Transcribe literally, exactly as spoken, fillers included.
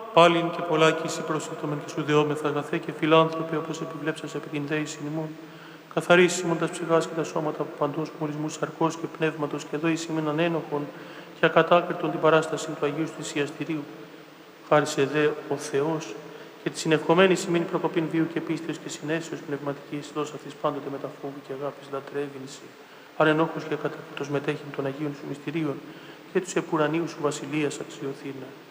Πάλιν και πολλά κι εσύ προσεκτόμεν και σου δεόμεθα, αγαθέ και φιλάνθρωπε, όπως επιβλέψας επί την δέηση ημών. Καθαρίσει ημών τας ψυχάς και τα σώματα από παντός μορισμού σαρκός και πνεύματος και εδώ ημών ανένοχων και ακατάκριτον την παράσταση του Αγίου του Θυσιαστηρίου. Χάρισε δε ο Θεός και τη συνευχομένη ημίν προκοπήν βίου και πίστεως και συνέσεως πνευματικής, δώσα αυτής πάντοτε με τα φόβου και αγάπης λατρεύειν εσύ. Ανενόχους και ακατάκριτος μετέχειν των Αγίων σου μυστηρίων και τους επουρανίου σου βασιλείας αξιοθήνε.